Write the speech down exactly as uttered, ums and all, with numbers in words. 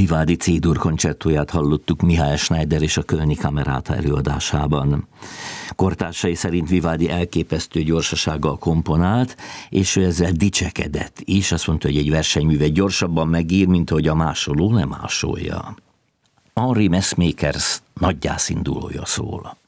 Vivaldi C-dur koncerttóját hallottuk Mihály Schneider és a Kölni Kameráta előadásában. Kortársai szerint Vivaldi elképesztő gyorsasággal komponált, és ő ezzel dicsekedett is. Azt mondta, hogy egy versenyművet gyorsabban megír, mint ahogy a másoló nem másolja. Henri Messmakers nagygyászindulója szól.